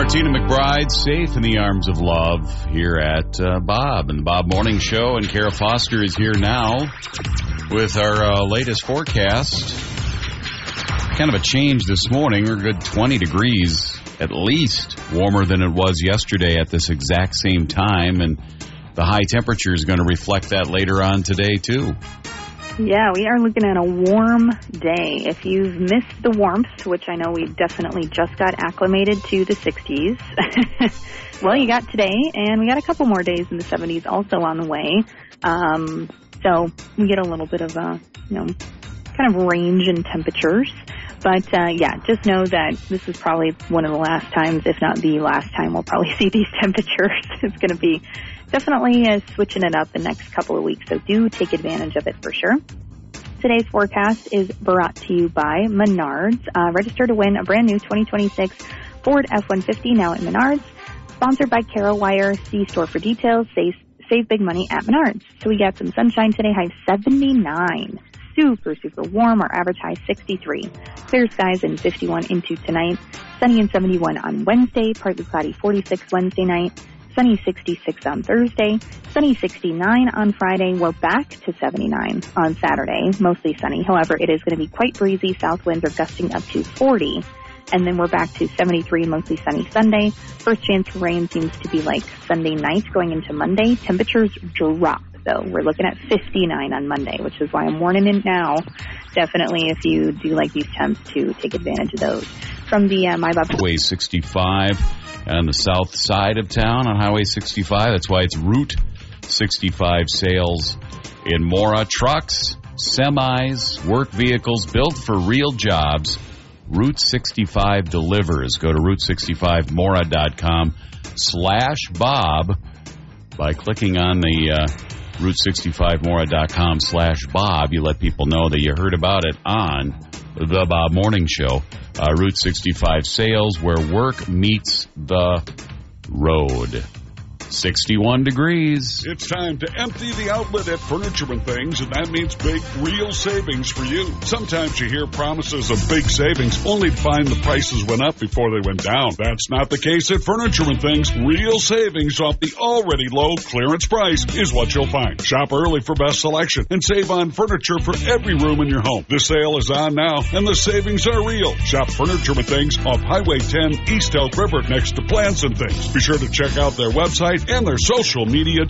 Martina McBride, safe in the arms of love here at Bob and the Bob Morning Show. And Kara Foster is here now with our latest forecast. Kind of a change this morning. We're a good 20 degrees at least warmer than it was yesterday at this exact same time. And the high temperature is going to reflect that later on today, too. Yeah, we are looking at a warm day. If you've missed the warmth, which I know we definitely just got acclimated to the 60s, well, you got today, and we got a couple more days in the 70s also on the way. So we get a little bit of a, kind of range in temperatures. But, just know that this is probably one of the last times, if not the last time, we'll probably see these temperatures. It's going to be definitely switching it up the next couple of weeks, so do take advantage of it for sure. Today's forecast is brought to you by Menards. Register to win a brand new 2026 Ford F-150 now at Menards. Sponsored by Carol Wire. See store for details. Save big money at Menards. So we got some sunshine today, high 79. Super, super warm. Our average high 63. Clear skies and 51 into tonight. Sunny and 71 on Wednesday. Partly cloudy 46 Wednesday night. Sunny 66 on Thursday. Sunny 69 on Friday. We're back to 79 on Saturday. Mostly sunny. However, it is going to be quite breezy. South winds are gusting up to 40. And then we're back to 73, mostly sunny Sunday. First chance for rain seems to be like Sunday night going into Monday. Temperatures drop. So we're looking at 59 on Monday, which is why I'm warning it now. Definitely, if you do like these temps, to take advantage of those. From the MyBob Highway 65 on the south side of town on Highway 65. That's why it's Route 65 sales in Mora. Trucks, semis, work vehicles built for real jobs. Route 65 delivers. Go to route65mora.com/Bob by clicking on the route65mora.com/Bob. You let people know that you heard about it on the Bob Morning Show. Route 65 sales, where work meets the road. 61 degrees. It's time to empty the outlet at Furniture and Things, and that means big, real savings for you. Sometimes you hear promises of big savings, only to find the prices went up before they went down. That's not the case at Furniture and Things. Real savings off the already low clearance price is what you'll find. Shop early for best selection and save on furniture for every room in your home. This sale is on now, and the savings are real. Shop Furniture and Things off Highway 10, East Elk River, next to Plants and Things. Be sure to check out their website and their social media